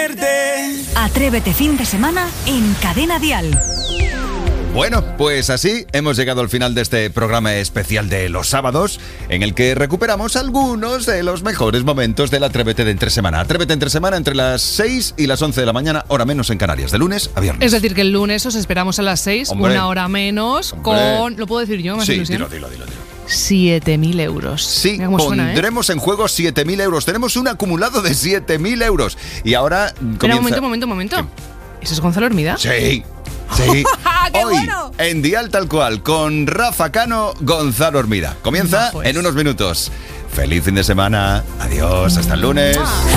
verde. Atrévete fin de semana en Cadena Dial. Bueno, pues así hemos llegado al final de este programa especial de los sábados, en el que recuperamos algunos de los mejores momentos del Atrévete de Entre Semana. Atrévete Entre Semana entre las 6 y las 11 de la mañana, hora menos en Canarias, de lunes a viernes. Es decir, que el lunes os esperamos a las 6, Hombre. una hora menos, con... ¿Lo puedo decir yo? ¿Más Sí, ilusión? dilo. 7.000 euros. Sí, Mira cómo suena, pondremos en juego 7.000 euros. Tenemos un acumulado de 7.000 euros. Y ahora Pero comienza... momento. ¿Eso es Gonzalo Hermida? Sí. ¡Qué Hoy, bueno! en Dial Tal Cual, con Rafa Cano, Gonzalo Hermida. Comienza en unos minutos. Feliz fin de semana. Adiós, hasta el lunes.